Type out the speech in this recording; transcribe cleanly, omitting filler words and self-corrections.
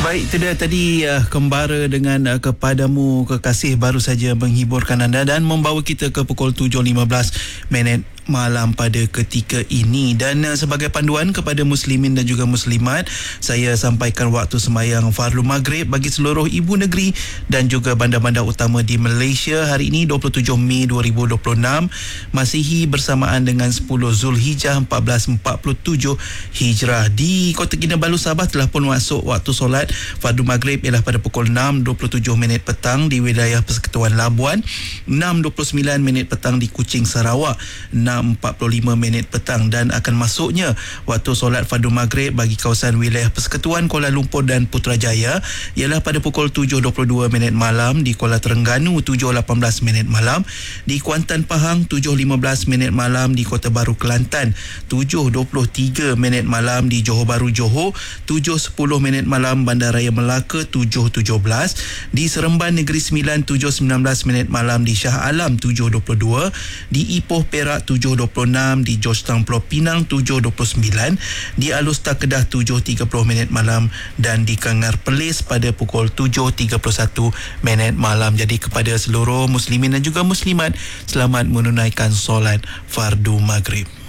Baik, itu dia tadi kembara dengan kepadamu kekasih baru saja menghiburkan anda dan membawa kita ke pukul 7.15 malam pada ketika ini. Dan sebagai panduan kepada muslimin dan juga muslimat, saya sampaikan waktu sembahyang Fardhu Maghrib bagi seluruh ibu negeri dan juga bandar-bandar utama di Malaysia hari ini 27 Mei 2026 Masihi bersamaan dengan 10 Zulhijjah 1447 Hijrah. Di Kota Kinabalu Sabah telah pun masuk waktu solat Fardhu Maghrib ialah pada pukul 6.27 petang di wilayah Persekutuan Labuan, 6.29 petang di Kuching Sarawak, 6.45 petang, dan akan masuknya waktu solat Fardhu Maghrib bagi kawasan wilayah Persekutuan Kuala Lumpur dan Putrajaya ialah pada pukul 7.22 malam, di Kuala Terengganu 7.18 malam, di Kuantan Pahang 7.15 malam, di Kota Baru Kelantan 7.23 malam, di Johor Bahru Johor 7.10 malam, Bandaraya Melaka 7.17, di Seremban Negeri Sembilan 7.19 malam, di Shah Alam 7.22, di Ipoh Perak 7.26, di Georgetown Pulau Pinang 7.29, di Alustar Kedah 7.30 malam, dan di Kangar Perlis pada pukul 7.31 malam. Jadi kepada seluruh muslimin dan juga muslimat, selamat menunaikan solat Fardhu Maghrib.